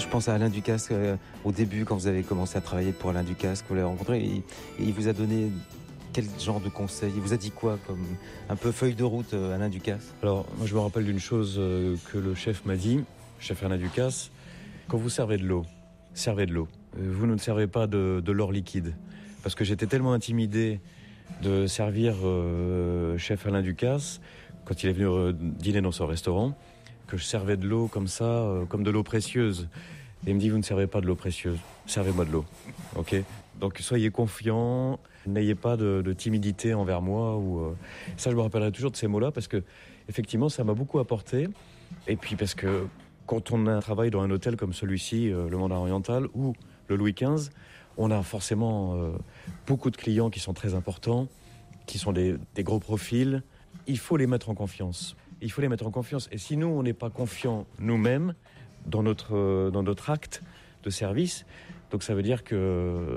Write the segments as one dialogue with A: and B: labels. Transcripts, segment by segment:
A: Je pense à Alain Ducasse, au début, quand vous avez commencé à travailler pour Alain Ducasse, que vous l'avez rencontré, et il vous a donné quel genre de conseils? Il vous a dit quoi, comme un peu feuille de route, Alain Ducasse?
B: Alors, moi, je me rappelle d'une chose que le chef m'a dit, chef Alain Ducasse. Quand vous servez de l'eau, servez de l'eau. Vous ne servez pas de l'or liquide. Parce que j'étais tellement intimidé de servir chef Alain Ducasse, quand il est venu dîner dans son restaurant, que je servais de l'eau comme ça, comme de l'eau précieuse. Et il me dit, vous ne servez pas de l'eau précieuse, servez-moi de l'eau. Ok ? Donc soyez confiants, n'ayez pas de timidité envers moi. Ça, je me rappellerai toujours de ces mots-là, parce que effectivement, ça m'a beaucoup apporté. Et puis parce que quand on travaille dans un hôtel comme celui-ci, le Mandarin Oriental ou le Louis XV, on a forcément beaucoup de clients qui sont très importants, qui sont des gros profils. Il faut les mettre en confiance. Il faut les mettre en confiance. Et si nous, on n'est pas confiants nous-mêmes dans notre acte de service, donc ça veut dire que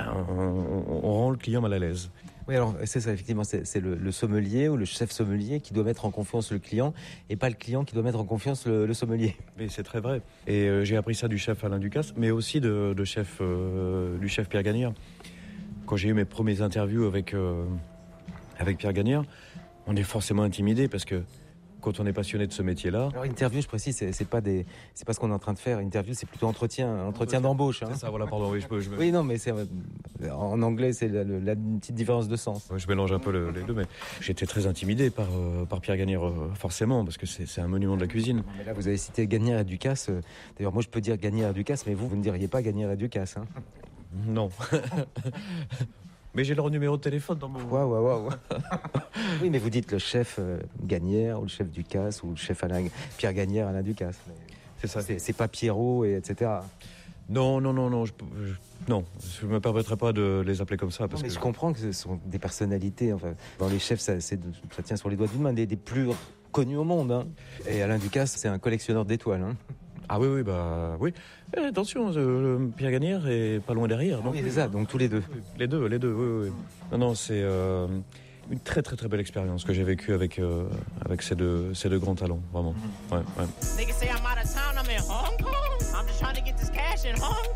B: on rend le client mal à l'aise.
A: Oui, alors c'est ça, effectivement, c'est le sommelier ou le chef sommelier qui doit mettre en confiance le client et pas le client qui doit mettre en confiance le sommelier.
B: Mais c'est très vrai. Et j'ai appris ça du chef Alain Ducasse, mais aussi du chef Pierre Gagnère. Quand j'ai eu mes premières interviews avec Pierre Gagnère, on est forcément intimidé parce que quand on est passionné de ce métier-là.
A: Alors interview, je précise, c'est pas ce qu'on est en train de faire. Interview, c'est plutôt entretien d'embauche. Hein.
B: C'est ça, voilà, pardon. Oui,
A: oui, non, mais c'est en anglais, c'est la petite différence de sens.
B: Oui, je mélange un peu les deux, mais j'étais très intimidé par Pierre Gagnère, forcément, parce que c'est un monument de la cuisine.
A: Mais là, vous avez cité Gagnère et Ducasse. D'ailleurs, moi, je peux dire Gagnère et Ducasse, mais vous ne diriez pas Gagnère et Ducasse. Hein.
B: Non. Mais j'ai leur numéro de téléphone dans mon...
A: Ouais. Oui, mais vous dites le chef Gagnère, ou le chef Ducasse, ou le chef Pierre Gagnère, Alain Ducasse.
B: C'est ça.
A: C'est pas Pierrot, etc.
B: Non, je me permettrais pas de les appeler comme ça. Parce que
A: je comprends que ce sont des personnalités. Enfin, dans les chefs, ça tient sur les doigts d'une main, des plus connus au monde. Hein. Et Alain Ducasse, c'est un collectionneur d'étoiles. Hein.
B: Ah oui. Attention, Pierre Gagnère est pas loin derrière. Donc,
A: oui, c'est ça, donc tous les deux.
B: Les deux, oui. Non, c'est une très très très belle expérience que j'ai vécue avec ces deux grands talents, vraiment. Ouais.